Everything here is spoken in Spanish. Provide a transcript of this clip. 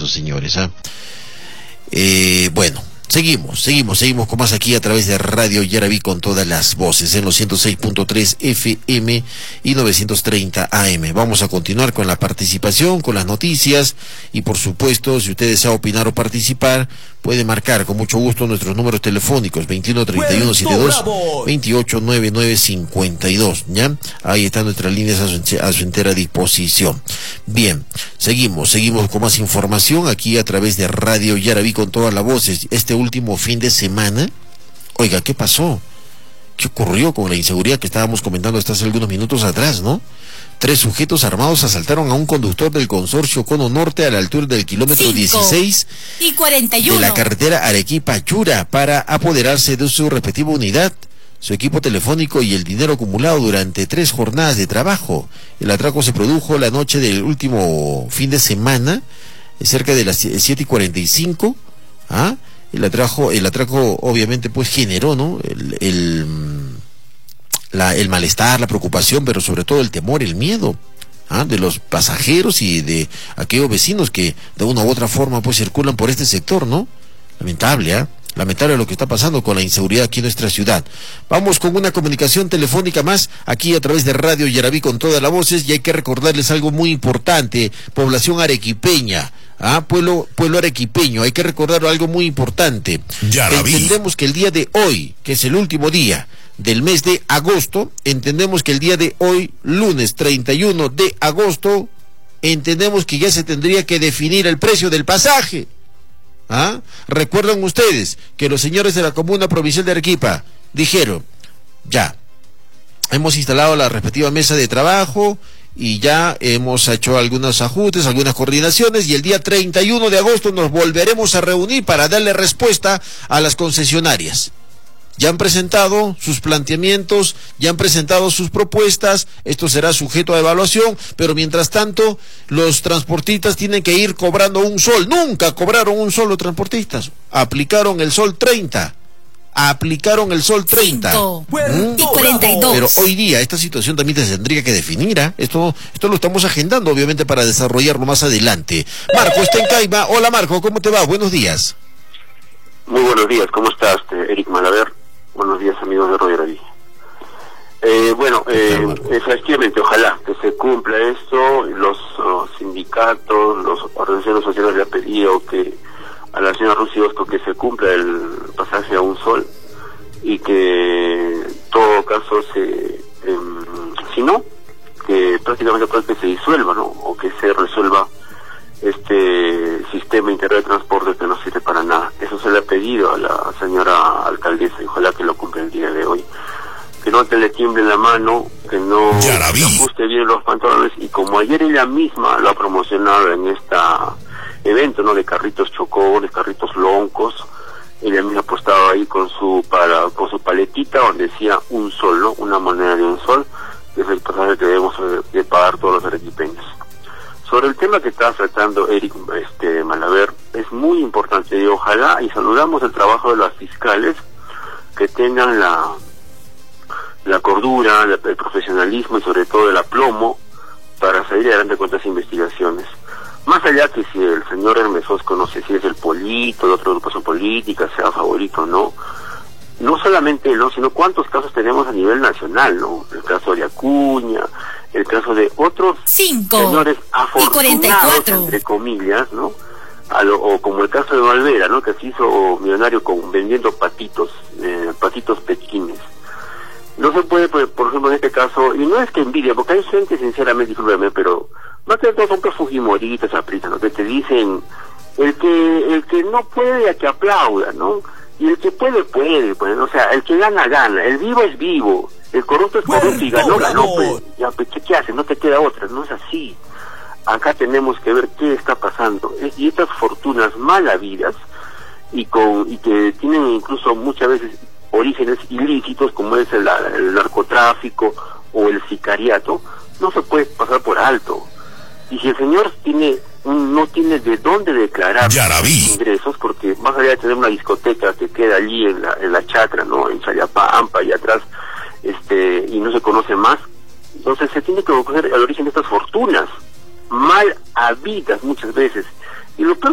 esos señores, ¿ah? Bueno, seguimos con más aquí a través de Radio Yaraví con todas las voces en los 106.3 FM y 930 AM. Vamos a continuar con la participación, con las noticias y por supuesto, si usted desea opinar o participar, puede marcar con mucho gusto nuestros números telefónicos 213172 289952, ¿ya? Ahí están nuestras líneas a su entera disposición. Bien, seguimos con más información aquí a través de Radio Yaraví con todas las voces. Este último fin de semana, oiga, ¿qué pasó? ¿Qué ocurrió con la inseguridad que estábamos comentando hasta hace algunos minutos atrás, no? 3 sujetos armados asaltaron a un conductor del consorcio Cono Norte a la altura del kilómetro 16 y 41 de la carretera Arequipa-Chura para apoderarse de su respectiva unidad, su equipo telefónico y el dinero acumulado durante 3 jornadas de trabajo. El atraco se produjo la noche del último fin de semana, cerca de las 7:45, ¿ah? El atraco obviamente pues generó, ¿no? El malestar, la preocupación, pero sobre todo el temor, el miedo, ¿ah? De los pasajeros y de aquellos vecinos que de una u otra forma pues circulan por este sector, ¿no? Lamentable, ¿ah? Lamentable lo que está pasando con la inseguridad aquí en nuestra ciudad. Vamos con una comunicación telefónica más aquí a través de Radio Yaraví con todas las voces, y hay que recordarles algo muy importante, población arequipeña, pueblo arequipeño, hay que recordar algo muy importante. Yaraví. Entendemos que el día de hoy, que es el último día del mes de agosto, entendemos que el día de hoy, lunes 31 de agosto, entendemos que ya se tendría que definir el precio del pasaje. ¿Recuerdan ustedes que los señores de la Comuna Provincial de Arequipa dijeron, ya, hemos instalado la respectiva mesa de trabajo y ya hemos hecho algunos ajustes, algunas coordinaciones, y el día 31 de agosto nos volveremos a reunir para darle respuesta a las concesionarias? Ya han presentado sus planteamientos, ya han presentado sus propuestas, esto será sujeto a evaluación, pero mientras tanto los transportistas tienen que ir cobrando un sol. Nunca cobraron un sol los transportistas, aplicaron el sol 30. Aplicaron el sol 30. 5 y 42. Pero hoy día esta situación también se tendría que definir, ¿ah? Esto lo estamos agendando obviamente para desarrollarlo más adelante. Marco está en Caima. Hola Marco, ¿cómo te va? Buenos días. Muy buenos días, ¿cómo estás, Eric Malaver? Buenos días, amigos de Radio Yaraví. Efectivamente, ojalá que se cumpla esto. Los sindicatos, las organizaciones sociales le han pedido que a la señora Rusi Bosco que se cumpla el pasaje a un sol, y que en todo caso si no, que prácticamente puede que se disuelva, ¿no? O que se resuelva este sistema integral de transporte que no sirve para nada. Eso se le ha pedido a la señora alcaldesa, y ojalá que lo cumpla el día de hoy. Que no te le tiemble la mano, que no ajuste bien los pantalones, y como ayer ella misma lo ha promocionado en este evento, ¿no? De carritos chocones, carritos loncos, ella misma ha apostado ahí con su paletita donde decía un sol, ¿no? Una moneda de un sol, que es el pasaje que debemos de pagar todos los arequipeños. Sobre el tema que está tratando Eric Malaver, es muy importante, y ojalá, y saludamos el trabajo de los fiscales, que tengan la cordura, el profesionalismo y sobre todo el aplomo para salir adelante con estas investigaciones. Más allá que si el señor Hermes Osco, no sé si es el polito de otra agrupación política, sea favorito o no solamente él, ¿no? Sino cuántos casos tenemos a nivel nacional, ¿no? El caso de Acuña, el caso de otros 5 señores y 44, entre comillas, ¿no? O como el caso de Valvera, ¿no? Que se hizo millonario vendiendo patitos pequines. No se puede, por ejemplo, en este caso, y no es que envidia, porque hay gente, sinceramente, discúlpeme, pero más que todo son fujimoristas, apristas, ¿no? Que te dicen, el que no puede, a que aplauda, ¿no? Y el que puede, pues, o sea, el que gana, el vivo es vivo, el corrupto es corrupto, y ganó, pues, ya, pues, ¿qué hace? No te queda otra, no es así. Acá tenemos que ver qué está pasando, y estas fortunas mal habidas, y que tienen incluso muchas veces orígenes ilícitos, como es el narcotráfico o el sicariato, no se puede pasar por alto. Y si el señor no tiene de dónde declarar sus ingresos, porque más allá de tener una discoteca que queda allí en la chacra, ¿no? En Chayapampa y atrás, y no se conoce más, entonces se tiene que conocer el origen de estas fortunas mal habidas muchas veces. Y lo peor